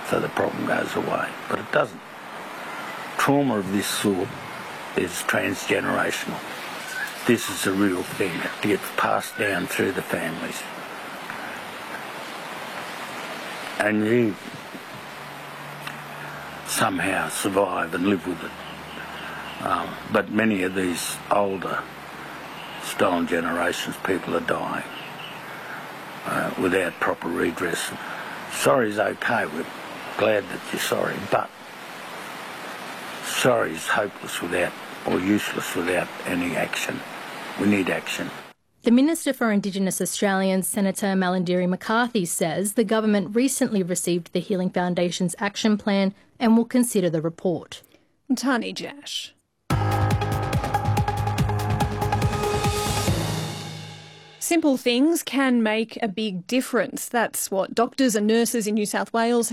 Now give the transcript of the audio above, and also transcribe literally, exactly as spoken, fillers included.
so the problem goes away. But it doesn't. Trauma of this sort is transgenerational. This is a real thing. It gets passed down through the families. And you somehow survive and live with it. Um, but many of these older stolen generations, people are dying uh, without proper redress. Sorry's okay, we're glad that you're sorry, but sorry is hopeless without, or useless without any action. We need action. The Minister for Indigenous Australians, Senator Malarndirri McCarthy, says the government recently received the Healing Foundation's action plan and will consider the report. Tani Jash. Simple things can make a big difference. That's what doctors and nurses in New South Wales